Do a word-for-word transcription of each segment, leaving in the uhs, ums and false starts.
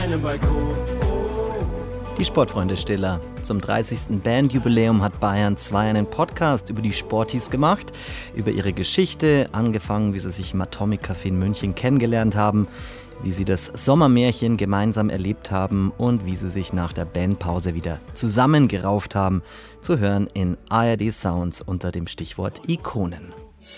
meinem Balkon. Die Sportfreunde Stiller. Zum dreißigsten Bandjubiläum hat Bayern zwei einen Podcast über die Sportis gemacht, über ihre Geschichte, angefangen, wie sie sich im Atomic Café in München kennengelernt haben, wie sie das Sommermärchen gemeinsam erlebt haben und wie sie sich nach der Bandpause wieder zusammengerauft haben, zu hören in A R D Sounds unter dem Stichwort Ikonen.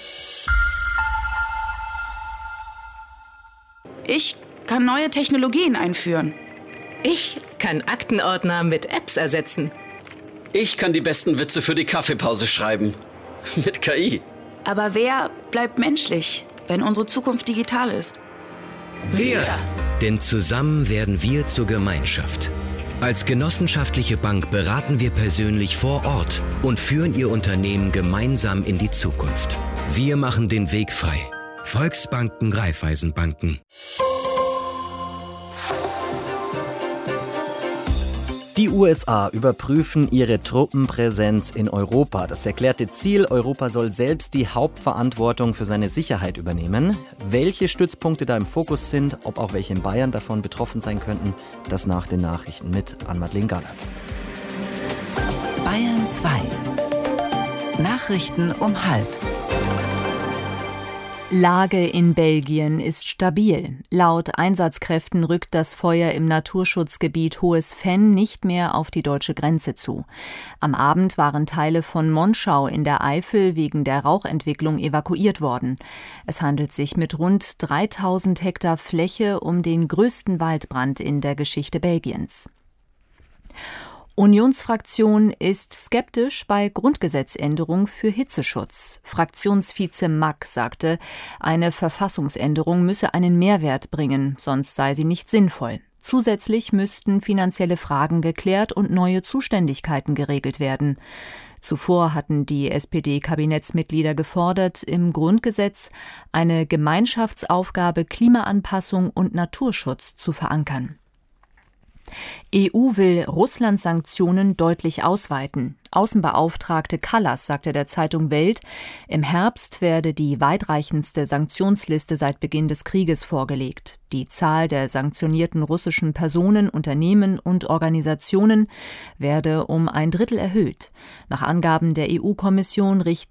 Ich kann neue Technologien einführen. Ich kann Aktenordner mit Apps ersetzen. Ich kann die besten Witze für die Kaffeepause schreiben. Mit K I. Aber wer bleibt menschlich, wenn unsere Zukunft digital ist? Wir. Denn zusammen werden wir zur Gemeinschaft. Als genossenschaftliche Bank beraten wir persönlich vor Ort und führen Ihr Unternehmen gemeinsam in die Zukunft. Wir machen den Weg frei. Volksbanken, Raiffeisenbanken. Die U S A überprüfen ihre Truppenpräsenz in Europa. Das erklärte Ziel, Europa soll selbst die Hauptverantwortung für seine Sicherheit übernehmen. Welche Stützpunkte da im Fokus sind, ob auch welche in Bayern davon betroffen sein könnten, das nach den Nachrichten mit Ann-Madeleine Gallert. Bayern zwei. Nachrichten um halb. Lage in Belgien ist stabil. Laut Einsatzkräften rückt das Feuer im Naturschutzgebiet Hohes Venn nicht mehr auf die deutsche Grenze zu. Am Abend waren Teile von Monschau in der Eifel wegen der Rauchentwicklung evakuiert worden. Es handelt sich mit rund dreitausend Hektar Fläche um den größten Waldbrand in der Geschichte Belgiens. Unionsfraktion ist skeptisch bei Grundgesetzänderung für Hitzeschutz. Fraktionsvize Mack sagte, eine Verfassungsänderung müsse einen Mehrwert bringen, sonst sei sie nicht sinnvoll. Zusätzlich müssten finanzielle Fragen geklärt und neue Zuständigkeiten geregelt werden. Zuvor hatten die S P D-Kabinettsmitglieder gefordert, im Grundgesetz eine Gemeinschaftsaufgabe Klimaanpassung und Naturschutz zu verankern. E U will Russlands Sanktionen deutlich ausweiten. Außenbeauftragte Kallas sagte der Zeitung Welt, im Herbst werde die weitreichendste Sanktionsliste seit Beginn des Krieges vorgelegt. Die Zahl der sanktionierten russischen Personen, Unternehmen und Organisationen werde um ein Drittel erhöht. Nach Angaben der E U-Kommission richten